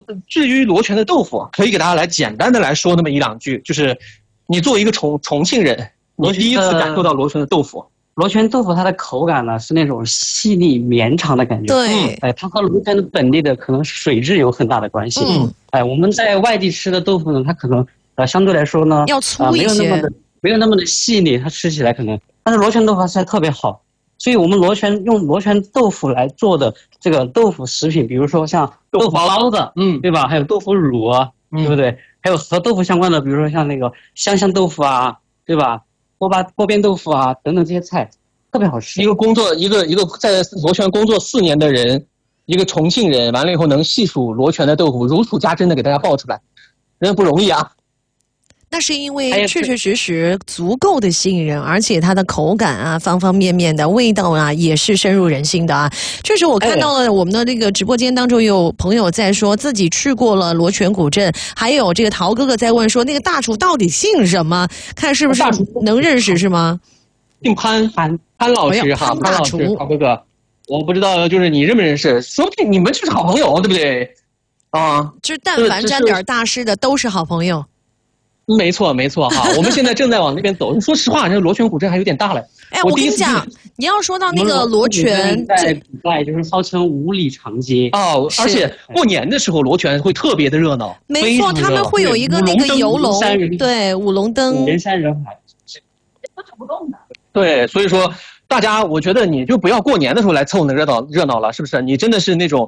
至于螺旋的豆腐，可以给大家来简单的来说那么一两句，就是你作为一个重庆人，你第一次感受到螺旋的豆腐。 螺旋豆腐它的口感呢是那种细腻绵长的感觉， 对， 它和螺旋的本地的可能水质有很大的关系。我们在外地吃的豆腐呢，它可能相对来说呢要粗一些， 没有那么的细腻，它吃起来可能，但是螺旋豆腐它特别好，所以我们用螺旋豆腐来做的这个豆腐食品，比如说像豆腐包子，对吧？还有豆腐乳啊，对不对？还有和豆腐相关的，比如说像那个香豆腐啊，对吧？锅边豆腐啊，等等这些菜，特别好吃。 一个在螺旋工作4年的人，一个重庆人，完了以后能细数螺旋的豆腐，如数家珍的给大家报出来，人不容易啊。 那是因为确确实实足够的吸引人，而且它的口感啊，方方面面的味道啊，也是深入人心的啊。确实，我看到了我们的这个直播间当中有朋友在说自己去过了螺旋古镇，还有这个陶哥哥在问说那个大厨到底姓什么？看是不是能认识是吗？ 姓潘老师哈，潘老师，陶哥哥，我不知道就是你认不认识，说不定你们就是好朋友，对不对？啊， 就是但凡沾点大师的都是好朋友。 没错哈，我们现在正在往那边走。说实话，这螺旋古镇还有点大了。 我跟你讲，你要说到那个螺旋， 在古代就是号称5里长街哦，而且过年的时候螺旋会特别的热闹。 没错，他们会有一个那个游龙，对，舞龙灯， 人山人海， 都走不动的。 对，所以说大家，我觉得你就不要过年的时候来凑那热闹了，是不是？你真的是那种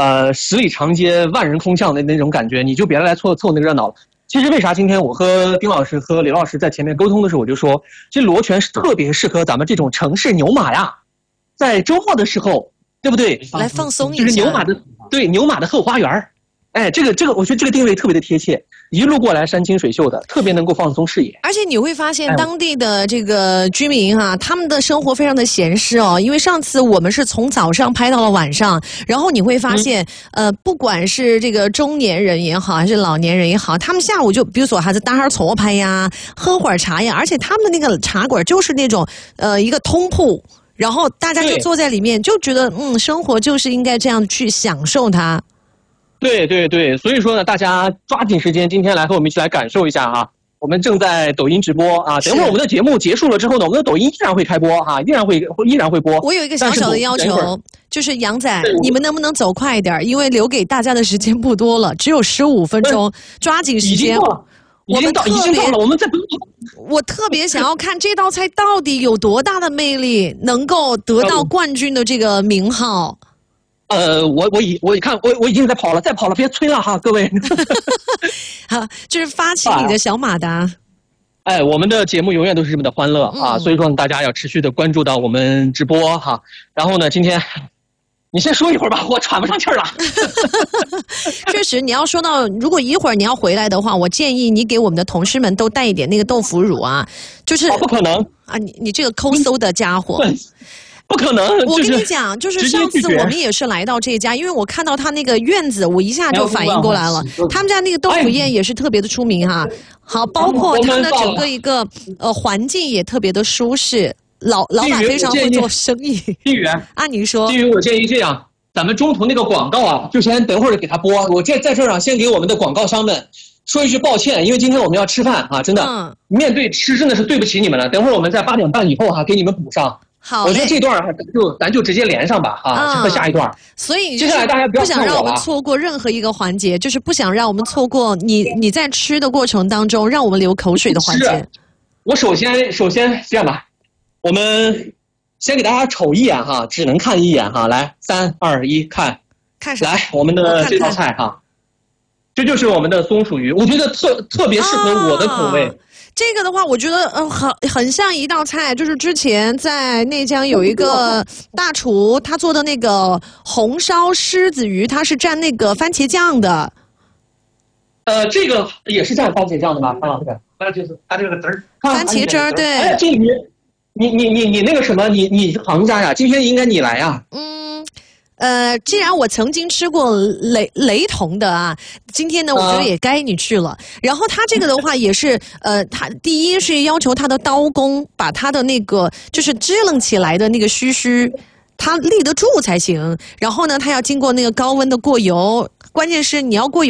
10里长街万人空巷的那种感觉，你就别来凑那个热闹了。其实为啥今天我和丁老师和刘老师在前面沟通的时候，我就说，其实螺旋是特别适合咱们这种城市牛马呀，在周末的时候，对不对？ 来放松一下， 就是牛马的后花园。哎，这个，我觉得这个定位特别的贴切，一路过来山清水秀的，特别能够放松视野。 而且你会发现当地的这个居民啊，他们的生活非常的闲适哦。因为上次我们是从早上拍到了晚上，然后你会发现，不管是这个中年人也好，还是老年人也好，他们下午就比如说还是打会儿搓拍呀，喝会儿茶呀，而且他们的那个茶馆就是那种一个通铺，然后大家就坐在里面，就觉得生活就是应该这样去享受它。 对，所以说呢，大家抓紧时间，今天来和我们一起来感受一下哈。我们正在抖音直播啊，等会儿我们的节目结束了之后呢，我们的抖音依然会开播哈，依然会播。 我有一个小小的要求，就是杨仔，你们能不能走快一点？因为留给大家的时间不多了，只有15分钟，抓紧时间。 已经到了，我们再我特别想要看这道菜到底有多大的魅力，能够得到冠军的这个名号。 我看我已经在跑了，再跑了别催了哈，各位。 好，就是发起你的小马达。 哎，我们的节目永远都是这么的欢乐啊，所以说大家要持续的关注到我们直播哈。然后呢，今天你先说一会儿吧，我喘不上气儿了。 确实，你要说到如果一会儿你要回来的话，我建议你给我们的同事们都带一点那个豆腐乳啊，就是不可能啊，你这个抠搜的家伙。 不可能！ 我跟你讲，就是上次我们也是来到这家，因为我看到他那个院子，我一下就反应过来了。他们家那个豆腐宴也是特别的出名哈。好，包括他的整个一个环境也特别的舒适，老板非常会做生意。 金宇啊，您说。 金宇，我建议这样，咱们中途那个广告啊，就先等会儿给他播。我在这上先给我们的广告商们说一句抱歉，因为今天我们要吃饭啊，真的，面对吃真的是对不起你们了。等会儿我们在8点半以后哈，给你们补上。 好， 我觉得这段咱就直接连上吧啊，下一段。 所以接下来大家不想让我们错过任何一个环节，就是不想让我们错过你在吃的过程当中让我们流口水的环节。 我首先这样吧，我们先给大家瞅一眼哈，只能看一眼哈，来3、2、1，看啥？ 来我们的这道菜哈，这就是我们的松鼠鱼，我觉得特别适合我的口味。 这个的话，我觉得很像一道菜，就是之前在内江有一个大厨，他做的那个红烧狮子鱼，他是蘸那个番茄酱的。 这个也是蘸番茄酱的吧？潘老师，那就是它这个汁儿， 番茄汁儿，对。 哎，这鱼，你那个什么，你行家呀，今天应该你来呀。 既然我曾经吃过雷同的啊，今天呢，我觉得也该你去了。然后他这个的话也是，他第一是要求他的刀工把他的那个就是支棱起来的那个须，它立得住才行。然后呢，他要经过那个高温的过油，关键是你要过油。